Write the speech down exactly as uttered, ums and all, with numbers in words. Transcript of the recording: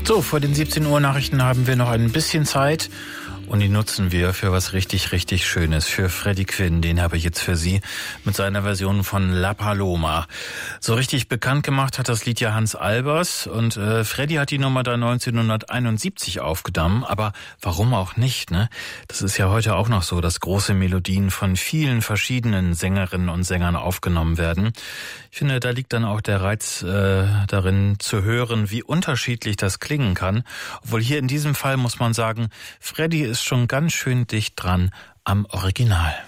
So, vor den siebzehn Uhr Nachrichten haben wir noch ein bisschen Zeit und die nutzen wir für was richtig, richtig Schönes. Für Freddie Quinn, den habe ich jetzt für Sie mit seiner Version von La Paloma. So richtig bekannt gemacht hat das Lied ja Hans Albers und äh, Freddie hat die Nummer da neunzehnhunderteinundsiebzig aufgenommen, aber warum auch nicht, ne? Das ist ja heute auch noch so, dass große Melodien von vielen verschiedenen Sängerinnen und Sängern aufgenommen werden. Ich finde, da liegt dann auch der Reiz äh, darin zu hören, wie unterschiedlich das klingen kann. Obwohl hier in diesem Fall muss man sagen, Freddie ist schon ganz schön dicht dran am Original.